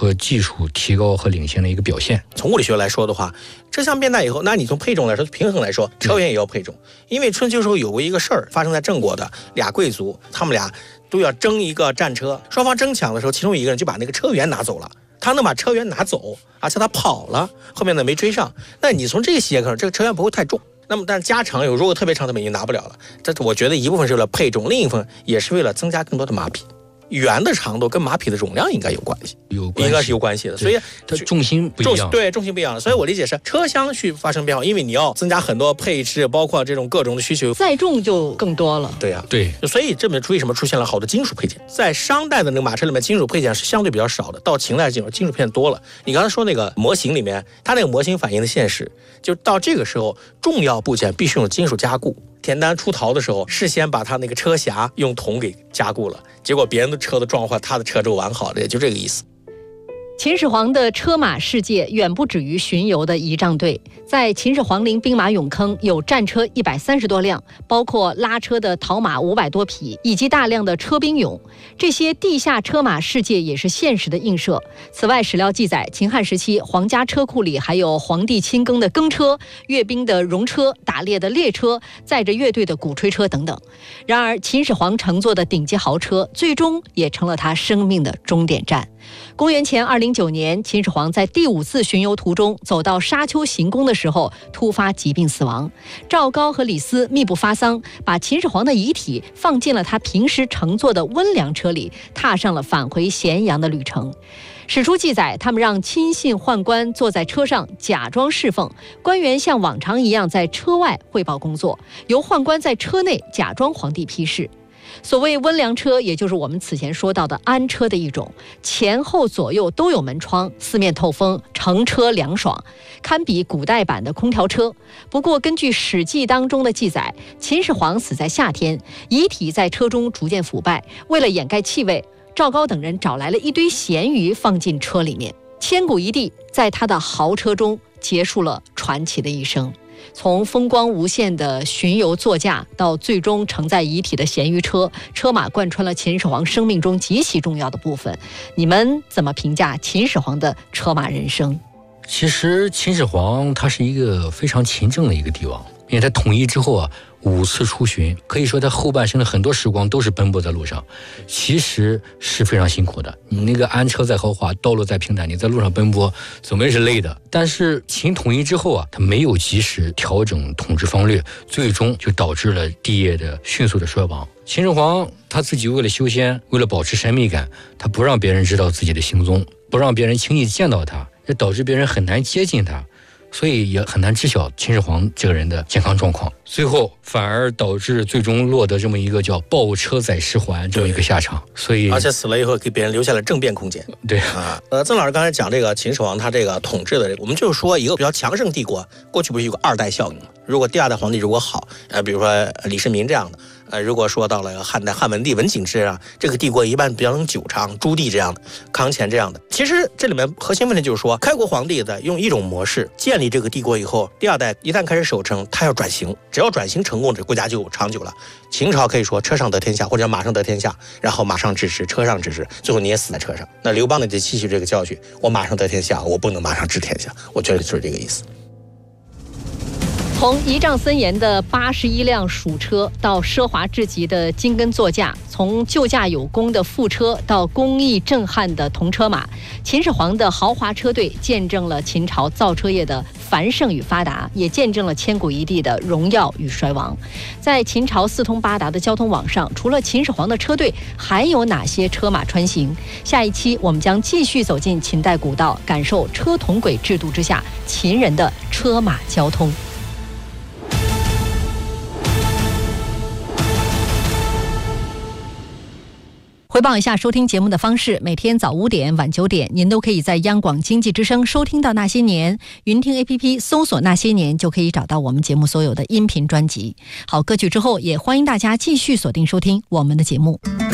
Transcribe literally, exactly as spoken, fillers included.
和技术提高和领先的一个表现。 从物理学来说的话，车厢变大以后，那你从配重来说，平衡来说，车员也要配重。因为春秋时候有过一个事儿发生在郑国的俩贵族，他们俩都要争一个战车，双方争抢的时候，其中一个人就把那个车员拿走了。他能把车员拿走，而且他跑了，后面呢没追上。那你从这个细节看，这个车员不会太重。那么，但是加长有如果特别长的，已经拿不了了。这我觉得一部分是为了配重，另一部分也是为了增加更多的马匹。圆的长度跟马匹的容量应该有关系， 有关系， 应该是有关系的。所以它重心不一样， 对，重心不一样。所以我理解是车厢去发生变化，因为你要增加很多配置，包括这种各种的需求， 载重就更多了。 对呀、啊， 对。 所以这边为什么出现了好多金属配件？在商代的那个马车里面，金属配件是相对比较少的，到秦代这种金属配件多了。你刚才说那个模型里面，它那个模型反映的现实，就到这个时候，重要部件必须用金属加固。田单出逃的时候，事先把他那个车匣用铜给加固了，结果别人的车都撞坏，他的车就完好了，也就这个意思。 秦始皇的车马世界远不止于巡游的仪仗队，在秦始皇陵兵马俑坑有战车一百三十多辆，包括拉车的陶马五百多匹，以及大量的车兵俑。这些地下车马世界也是现实的映射。此外，史料记载，秦汉时期皇家车库里还有皇帝亲耕的耕车、阅兵的戎车、打猎的猎车、载着乐队的鼓吹车等等。然而，秦始皇乘坐的顶级豪车，最终也成了他生命的终点站。公元前二零九年，秦始皇在第五次巡游途中，走到沙丘行宫的时候，突发疾病死亡。赵高和李斯密不发丧，把秦始皇的遗体放进了他平时乘坐的温凉车里，踏上了返回咸阳的旅程。史书记载，他们让亲信宦官坐在车上假装侍奉，官员像往常一样在车外汇报工作，由宦官在车内假装皇帝批示。所谓温凉车，也就是我们此前说到的安车的一种，前后左右都有门窗，四面透风，乘车凉爽，堪比古代版的空调车。不过根据《史记》当中的记载，秦始皇死在夏天，遗体在车中逐渐腐败，为了掩盖气味，赵高等人找来了一堆咸鱼放进车里面，千古一帝在他的豪车中结束了传奇的一生。从风光无限的巡游座驾到最终承载遗体的咸鱼车，车马贯穿了秦始皇生命中极其重要的部分。你们怎么评价秦始皇的车马人生？ 其实秦始皇他是一个非常勤政的一个帝王，因为他统一之后啊，五次出巡，可以说他后半生的很多时光都是奔波在路上，其实是非常辛苦的。你那个安车再豪华，道路再平坦，你在路上奔波，总归是累的。但是秦统一之后啊，他没有及时调整统治方略，最终就导致了帝业的迅速的衰亡。秦始皇他自己为了修仙，为了保持神秘感，他不让别人知道自己的行踪，不让别人轻易见到他，也导致别人很难接近他。所以也很难知晓秦始皇这个人的健康状况，最后反而导致最终落得这么一个叫抱车载尸还这么一个下场。所以而且死了以后给别人留下了政变空间。 对啊，呃，曾老师刚才讲这个秦始皇他这个统治的，我们就说一个比较强盛帝国，过去不是有个二代效应吗？如果第二代皇帝如果好，呃，比如说李世民这样的，呃，如果说到了汉代汉文帝、文景之啊，这个帝国一般比较能久长，朱棣这样的、康乾这样的。其实这里面核心问题就是说，开国皇帝的用一种模式建立这个帝国以后，第二代一旦开始守成，他要转型，只要转型成功，这国家就长久了。秦朝可以说车上得天下，或者马上得天下，然后马上治世，车上治世，最后你也死在车上。那刘邦呢就吸取这个教训，我马上得天下，我不能马上治天下，我觉得就是这个意思。 从仪仗森严的八十一辆蜀车到奢华至极的金根座驾，从救驾有功的副车到工艺震撼的铜车马，秦始皇的豪华车队见证了秦朝造车业的繁盛与发达，也见证了千古一帝的荣耀与衰亡。在秦朝四通八达的交通网上，除了秦始皇的车队，还有哪些车马穿行？下一期我们将继续走进秦代古道，感受车同轨制度之下秦人的车马交通。回报一下收听节目的方式，每天早五点晚九点您都可以在央广经济之声收听到那些年，云听 A P P 搜索那些年就可以找到我们节目所有的音频专辑。好，歌曲之后也欢迎大家继续锁定收听我们的节目。